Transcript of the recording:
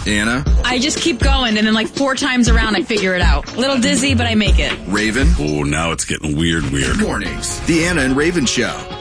Anna? I just keep going, and then like 4 times around I figure it out. A little dizzy, but I make it. Raven? Oh, now it's getting weird. Mornings. The Anna and Raven Show.